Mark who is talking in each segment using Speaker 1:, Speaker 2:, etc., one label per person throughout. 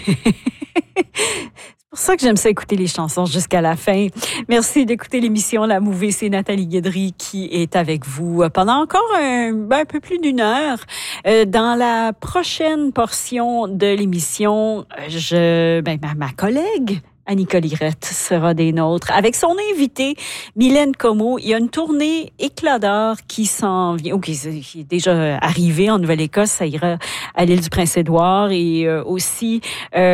Speaker 1: C'est pour ça que j'aime ça écouter les chansons jusqu'à la fin. Merci d'écouter l'émission La Mouvée. C'est Nathalie Guédry qui est avec vous pendant encore un peu plus d'une heure. Dans la prochaine portion de l'émission, ma collègue Annika Lirette sera des nôtres. Avec son invité, Mylène Comeau, il y a une tournée Éclat d'or qui s'en vient, qui est déjà arrivée en Nouvelle-Écosse. Ça ira à l'île du Prince-Édouard et aussi,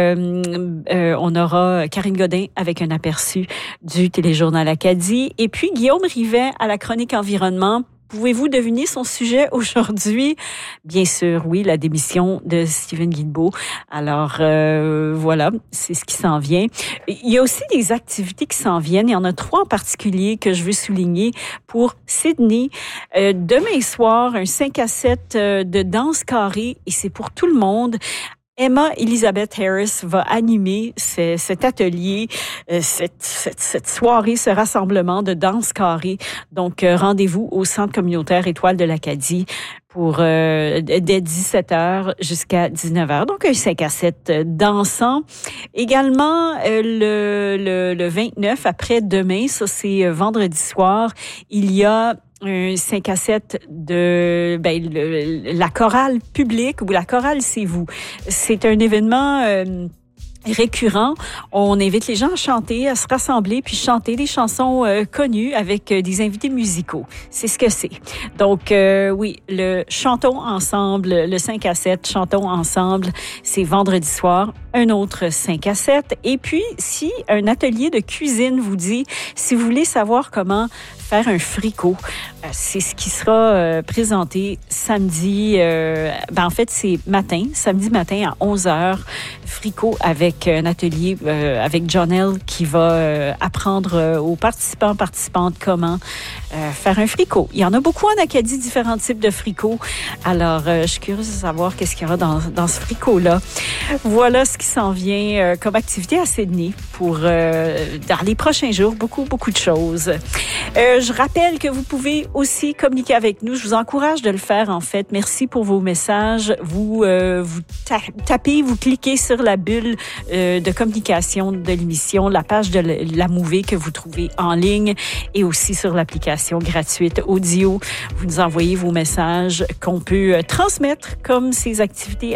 Speaker 1: on aura Karine Godin avec un aperçu du Téléjournal Acadie. Et puis, Guillaume Rivet à la chronique environnement. Pouvez-vous deviner son sujet aujourd'hui? Bien sûr, oui, la démission de Stephen Guilbeault. Alors, voilà, c'est ce qui s'en vient. Il y a aussi des activités qui s'en viennent. Il y en a 3 en particulier que je veux souligner pour Sydney. Demain soir, un 5 à 7 de danse carrée et c'est pour tout le monde. Emma Elizabeth Harris va animer cet atelier, cette soirée, ce rassemblement de danse carrée. Donc, rendez-vous au Centre communautaire Étoile de l'Acadie pour dès 17h jusqu'à 19h. Donc, un 5 à 7 dansant. Également, le 29, après-demain, ça c'est vendredi soir, il y a un 5 à 7 de la chorale publique ou la chorale C'est vous. C'est un événement récurrent. On invite les gens à chanter, à se rassembler, puis chanter des chansons connues avec des invités musicaux. C'est ce que c'est. Donc, oui, le Chantons ensemble, le 5 à 7, Chantons ensemble, c'est vendredi soir. Un autre 5 à 7. Et puis, si un atelier de cuisine vous dit, si vous voulez savoir comment faire un fricot, c'est ce qui sera présenté samedi, en fait, c'est samedi matin à 11h, fricot avec un atelier avec Jonelle qui va apprendre aux participantes comment faire un fricot. Il y en a beaucoup en Acadie, différents types de fricots. Alors, je suis curieuse de savoir qu'est-ce qu'il y aura dans ce fricot-là. Voilà ce qui s'en vient comme activité à Sydney pour dans les prochains jours. Beaucoup de choses. Je rappelle que vous pouvez aussi communiquer avec nous. Je vous encourage de le faire, en fait. Merci pour vos messages. Vous tapez, vous cliquez sur la bulle de communication de l'émission, la page de la Mouvée que vous trouvez en ligne et aussi sur l'application gratuite audio. Vous nous envoyez vos messages qu'on peut transmettre comme ces activités